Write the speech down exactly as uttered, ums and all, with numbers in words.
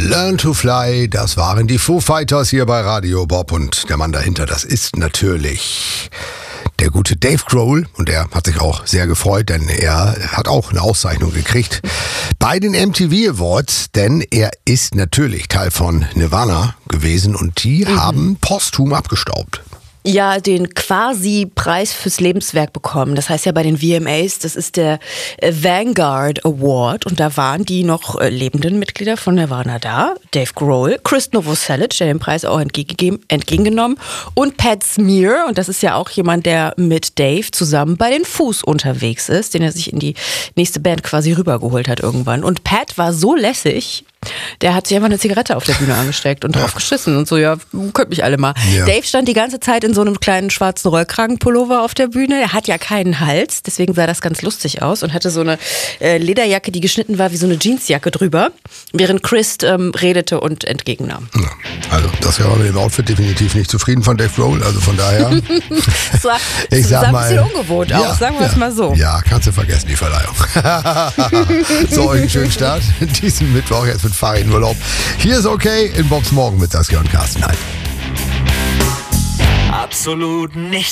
Learn to Fly, das waren die Foo Fighters hier bei Radio Bob und der Mann dahinter, das ist natürlich der gute Dave Grohl und er hat sich auch sehr gefreut, denn er hat auch eine Auszeichnung gekriegt bei den M T V Awards, denn er ist natürlich Teil von Nirvana gewesen und die mhm. haben posthum abgestaubt. Ja, den quasi Preis fürs Lebenswerk bekommen. Das heißt ja bei den V M As, das ist der Vanguard Award und da waren die noch lebenden Mitglieder von Nirvana da. Dave Grohl, Chris Novoselic, der den Preis auch entgegengegeben, entgegengenommen und Pat Smear und das ist ja auch jemand, der mit Dave zusammen bei den Foos unterwegs ist, den er sich in die nächste Band quasi rübergeholt hat irgendwann. Und Pat war so lässig, der hat sich einfach eine Zigarette auf der Bühne angesteckt und drauf geschissen und so, ja, könnt mich alle mal. Ja. Dave stand die ganze Zeit in so einem kleinen schwarzen Rollkragenpullover auf der Bühne. Er hat ja keinen Hals, deswegen sah das ganz lustig aus und hatte so eine äh, Lederjacke, die geschnitten war wie so eine Jeansjacke drüber, während Chris ähm, redete und entgegennahm. Ja, also das war mit dem Outfit definitiv nicht zufrieden von Dave Grohl, also von daher. Das war, ich sag sah mal, ein bisschen ungewohnt ja, aus, sagen wir ja, es mal so. Ja, kannst du vergessen, die Verleihung. So, euch einen schönen Start diesen Mittwoch jetzt mit Fahrrad in Urlaub. Hier ist okay in Bobs Morgen mit Saskia und Carsten. Nein. Absolut nicht.